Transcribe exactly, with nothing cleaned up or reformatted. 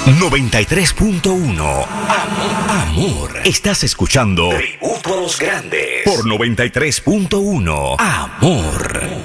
noventa y tres punto uno. Amor. Amor. Estás escuchando Tributo a los Grandes por noventa y tres punto uno. Amor.